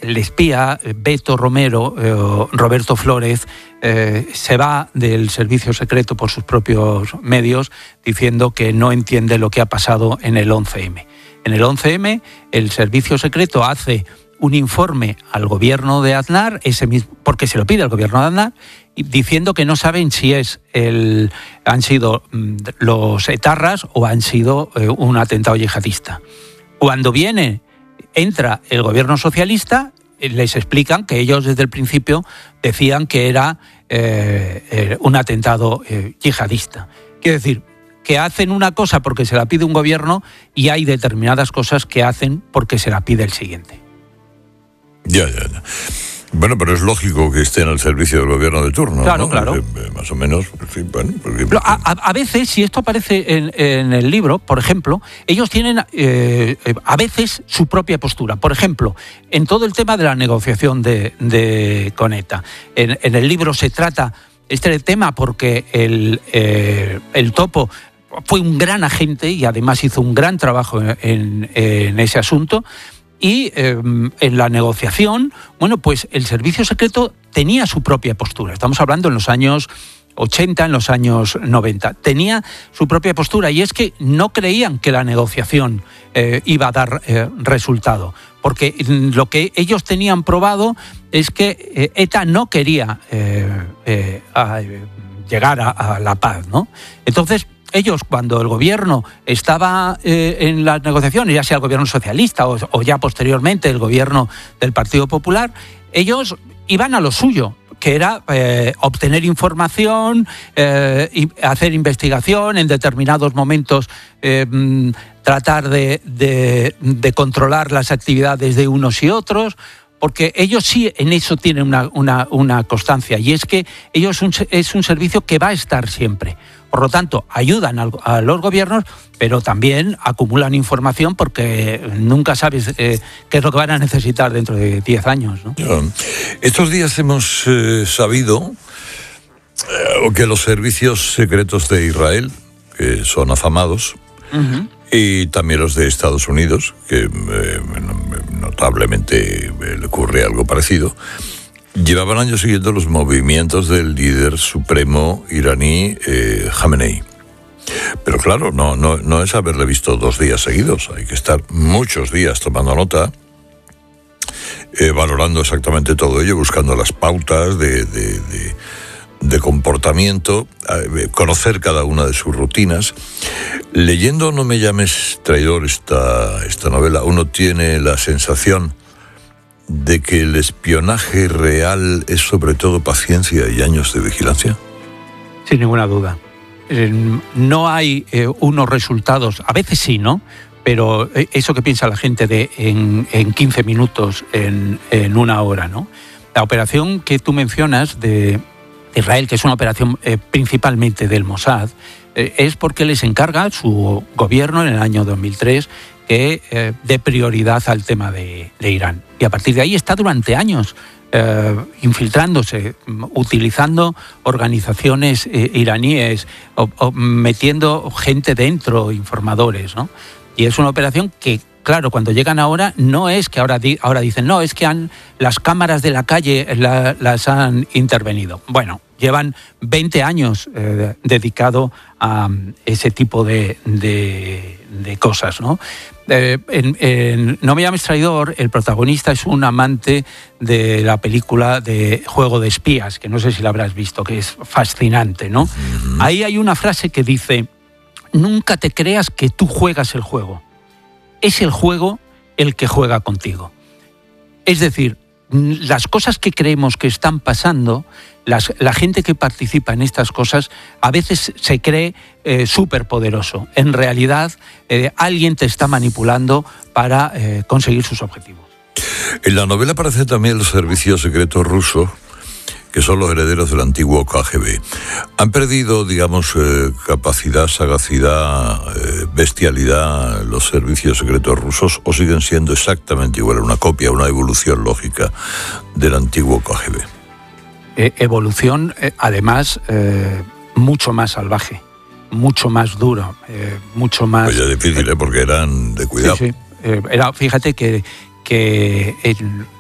el espía Beto Romero, Roberto Flores, se va del servicio secreto por sus propios medios diciendo que no entiende lo que ha pasado en el 11M. En el 11M, el servicio secreto hace un informe al gobierno de Aznar, porque se lo pide al gobierno de Aznar, diciendo que no saben si han sido los etarras o han sido un atentado yihadista. Cuando entra el gobierno socialista, les explican que ellos desde el principio decían que era un atentado yihadista. Quiere decir, que hacen una cosa porque se la pide un gobierno y hay determinadas cosas que hacen porque se la pide el siguiente. Ya. Bueno, pero es lógico que estén al servicio del gobierno de turno, claro, ¿no? Claro. Más o menos, en fin, bueno. Porque... A veces, si esto aparece en el libro, por ejemplo, ellos tienen a veces su propia postura. Por ejemplo, en todo el tema de la negociación con ETA. En el libro se trata este tema porque el Topo fue un gran agente y además hizo un gran trabajo en ese asunto. Y en la negociación, bueno, pues el servicio secreto tenía su propia postura. Estamos hablando en los años 80, en los años 90. Tenía su propia postura y es que no creían que la negociación iba a dar resultado. Porque lo que ellos tenían probado es que ETA no quería llegar a la paz, ¿no? Entonces, ellos, cuando el gobierno estaba en las negociaciones, ya sea el gobierno socialista o ya posteriormente el gobierno del Partido Popular, ellos iban a lo suyo, que era obtener información, y hacer investigación, en determinados momentos tratar de controlar las actividades de unos y otros, porque ellos sí en eso tienen una constancia, y es que ellos es un servicio que va a estar siempre. Por lo tanto, ayudan a los gobiernos, pero también acumulan información porque nunca sabes qué es lo que van a necesitar dentro de 10 años, ¿no? Estos días hemos sabido que los servicios secretos de Israel, que son afamados, y también los de Estados Unidos, que notablemente le ocurre algo parecido, llevaban años siguiendo los movimientos del líder supremo iraní, Jamenei. Pero claro, no es haberle visto 2 días seguidos, hay que estar muchos días tomando nota, valorando exactamente todo ello, buscando las pautas de comportamiento, conocer cada una de sus rutinas. Leyendo No me llames traidor, esta novela, uno tiene la sensación de que el espionaje real es sobre todo paciencia y años de vigilancia. Sin ninguna duda. No hay unos resultados, a veces sí, ¿no? Pero eso que piensa la gente de en 15 minutos, en 1 hora, ¿no? La operación que tú mencionas de Israel, que es una operación principalmente del Mossad, es porque les encarga su gobierno en el año 2003 que dé prioridad al tema de Irán. Y a partir de ahí está durante años infiltrándose, utilizando organizaciones iraníes, o metiendo gente dentro, informadores, ¿no? Y es una operación que, claro, cuando llegan ahora, no es que ahora dicen, no, es que las cámaras de la calle las han intervenido. Bueno, llevan 20 años dedicado a ese tipo de cosas, ¿no? En No me llames traidor, el protagonista es un amante de la película de Juego de Espías, que no sé si la habrás visto, que es fascinante, ¿no? Ahí hay una frase que dice: nunca te creas que tú juegas el juego, es el juego el que juega contigo. Es decir, las cosas que creemos que están pasando, la gente que participa en estas cosas a veces se cree superpoderoso. En realidad, alguien te está manipulando para conseguir sus objetivos. En la novela aparecen también los servicios secretos rusos, que son los herederos del antiguo KGB. ¿Han perdido, digamos, capacidad, sagacidad, bestialidad los servicios secretos rusos, o siguen siendo exactamente igual, una copia, una evolución lógica del antiguo KGB? Evolución, además, mucho más salvaje, mucho más duro, mucho más... Pues ya difícil, porque eran de cuidado. Sí. Fíjate que